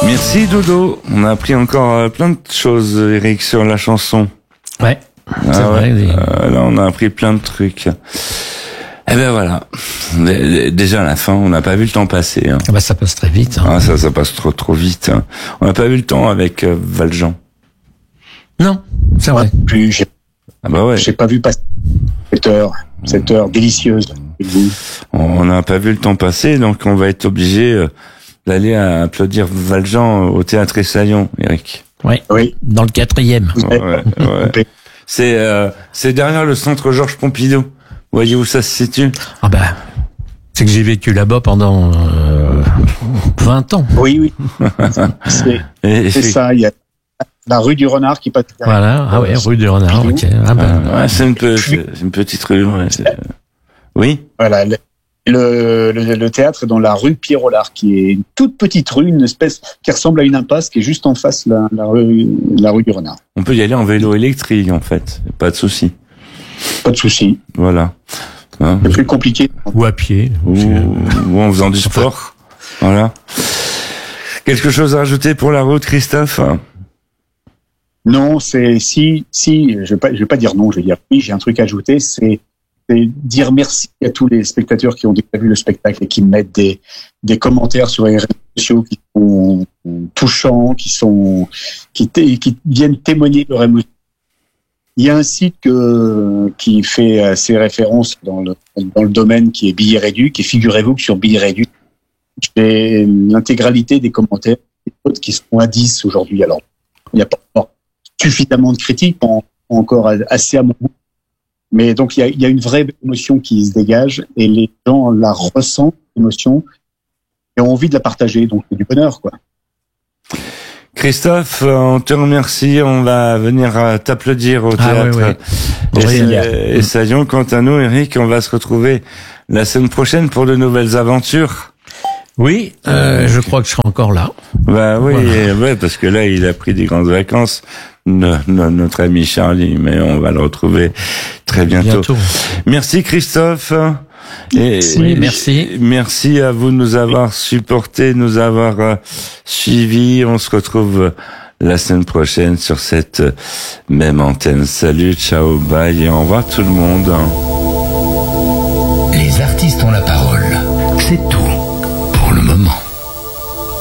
Merci Dodo. On a appris encore plein de choses, Eric, sur la chanson. Ouais, c'est vrai. Là, on a appris plein de trucs. Eh ben voilà. Déjà à la fin, on n'a pas vu le temps passer. Hein. Ah bah ça passe très vite. Ah, ça passe trop vite. Hein. On n'a pas vu le temps avec Valjean. Non, c'est vrai. Plus, Ah bah ouais. J'ai pas vu passer cette heure délicieuse. On n'a pas vu le temps passer, donc on va être obligé d'aller applaudir Valjean au Théâtre Essaillon, Eric. Oui. Dans le 4e. Ouais. C'est derrière le centre Georges Pompidou. Vous voyez où ça se situe? Ah bah, c'est que j'ai vécu là-bas pendant 20 ans. Oui. C'est ça, il y a la rue du Renard qui passe. Voilà, ah ouais, rue du Renard, ok. Ah bah, ouais, c'est une petite rue. Ouais, oui. Voilà, le théâtre est dans la rue Pierre-Rollard, qui est une toute petite rue, une espèce qui ressemble à une impasse, qui est juste en face la rue du Renard. On peut y aller en vélo électrique, en fait. Pas de souci. Pas de souci. Voilà. Hein, c'est plus compliqué. Ou à pied. Ou en faisant du sport. Voilà. Quelque chose à rajouter pour la route, Christophe? Non, si, je vais pas dire non, je vais dire oui, j'ai un truc à ajouter, c'est dire merci à tous les spectateurs qui ont déjà vu le spectacle et qui mettent des commentaires sur les réseaux sociaux qui sont touchants, qui viennent témoigner de leur émotion. Il y a un site qui fait ses références dans le domaine qui est Billets Réduits, et figurez-vous que sur Billets Réduits, j'ai l'intégralité des commentaires qui sont à 10 aujourd'hui. Alors, il n'y a pas encore suffisamment de critiques, pas encore assez à mon goût. Mais donc, il y a une vraie émotion qui se dégage et les gens la ressentent, l'émotion, et ont envie de la partager. Donc, c'est du bonheur, quoi. Christophe, on te remercie. On va venir t'applaudir au théâtre Essaillon. Quant à nous, Eric, on va se retrouver la semaine prochaine pour de nouvelles aventures. Oui, je crois que je serai encore là. Bah oui, voilà. Parce que là, il a pris des grandes vacances, notre ami Charlie, mais on va le retrouver très bientôt. Merci Christophe. Et merci. Merci à vous de nous avoir supportés, de nous avoir suivis. On se retrouve la semaine prochaine sur cette même antenne. Salut, ciao, bye et au revoir tout le monde. Les artistes ont la parole. C'est tout.